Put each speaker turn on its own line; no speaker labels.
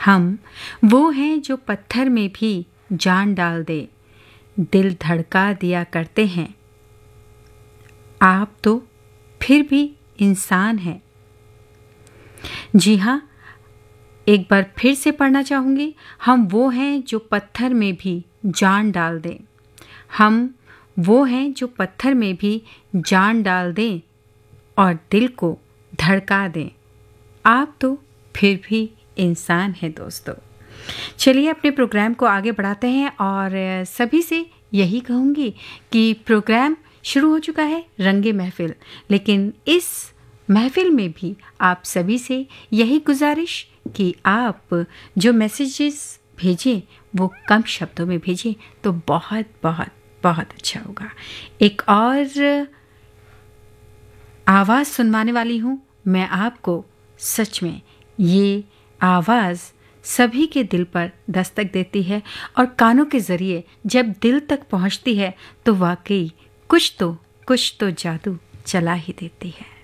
हम वो हैं जो पत्थर में भी जान डाल दे, दिल धड़का दिया करते हैं। आप तो फिर भी इंसान हैं। जी हाँ, एक बार फिर से पढ़ना चाहूँगी। हम वो हैं जो पत्थर में भी जान डाल दें। हम वो हैं जो पत्थर में भी जान डाल दें और दिल को धड़का दें। आप तो फिर भी इंसान हैं दोस्तों। चलिए अपने प्रोग्राम को आगे बढ़ाते हैं और सभी से यही कहूँगी कि प्रोग्राम शुरू हो चुका है रंगे महफिल, लेकिन इस महफिल में भी आप सभी से यही गुजारिश कि आप जो मैसेजेस भेजें वो कम शब्दों में भेजें तो बहुत बहुत बहुत अच्छा होगा। एक और आवाज़ सुनवाने वाली हूँ मैं आपको। सच में ये आवाज़ सभी के दिल पर दस्तक देती है और कानों के ज़रिए जब दिल तक पहुँचती है तो वाकई कुछ तो जादू चला ही देती है।